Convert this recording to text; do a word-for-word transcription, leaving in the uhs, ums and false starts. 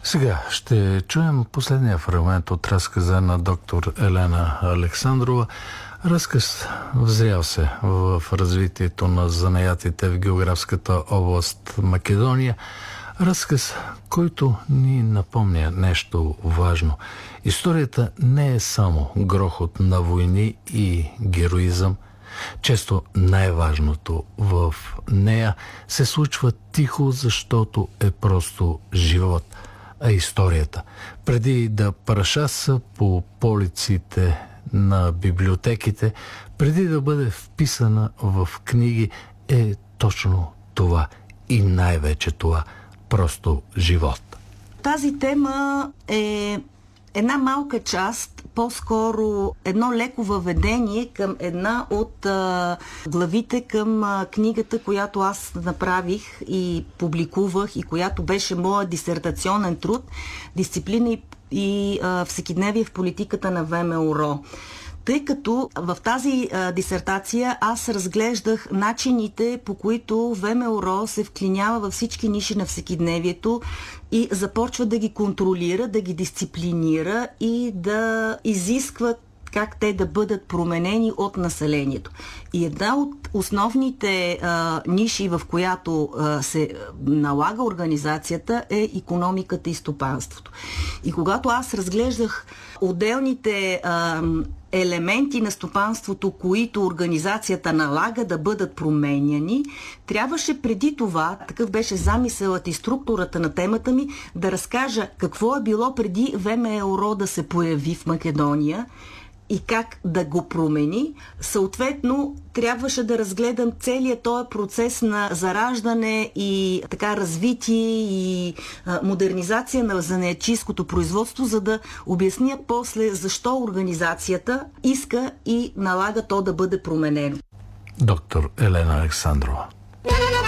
Сега ще чуем последния фрагмент от разказа на доктор Елена Александрова. Разказ взрял се в развитието на занаятите в географската област Македония. Разказ, който ни напомня нещо важно. Историята не е само грохот на войни и героизъм. Често най-важното в нея се случва тихо, защото е просто живот. А историята, преди да прашаса по полиците на библиотеките, преди да бъде вписана в книги, е точно това и най-вече това – просто живот. Тази тема е една малка част, по-скоро едно леко въведение към една от а, главите към а, книгата, която аз направих и публикувах и която беше моят дисертационен труд «Дисциплина и, и а, всекидневие в политиката на ВМРО». Тъй като в тази а, дисертация аз разглеждах начините, по които ВМРО се вклинява във всички ниши на всекидневието и започва да ги контролира, да ги дисциплинира и да изисква как те да бъдат променени от населението. И една от основните а, ниши, в която а, се налага организацията, е икономиката и стопанството. И когато аз разглеждах отделните а, елементи на стопанството, които организацията налага да бъдат променяни, трябваше преди това, такъв беше замисълът и структурата на темата ми, да разкажа какво е било преди ВМРО да се появи в Македония и как да го промени. Съответно, трябваше да разгледам целият този процес на зараждане и така развитие и а, модернизация на занаятчийското производство, за да обясня после защо организацията иска и налага то да бъде променено. Доктор Елена Александрова.